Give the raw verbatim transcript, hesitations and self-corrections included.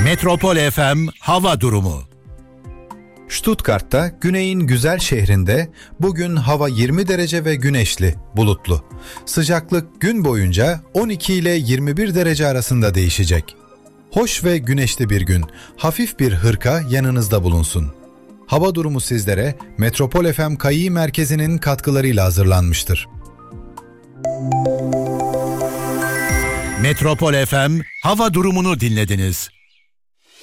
Metropol F M hava durumu. Stuttgart'ta güneyin güzel şehrinde bugün hava yirmi derece ve güneşli, bulutlu. Sıcaklık gün boyunca on iki ile yirmi bir derece arasında değişecek. Hoş ve güneşli bir gün, hafif bir hırka yanınızda bulunsun. Hava durumu sizlere Metropol F M Kayı Merkezi'nin katkılarıyla hazırlanmıştır. Metropol F M hava durumunu dinlediniz.